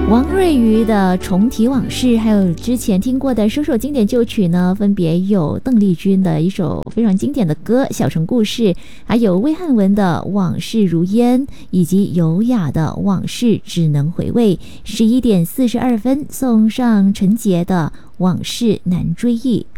王瑞瑜的《重提往事》，还有之前听过的首首经典旧曲呢，分别有邓丽君的一首非常经典的歌《小城故事》，还有魏汉文的《往事如烟》，以及尤雅的《往事只能回味》。11:42，送上陈杰的《往事难追忆》。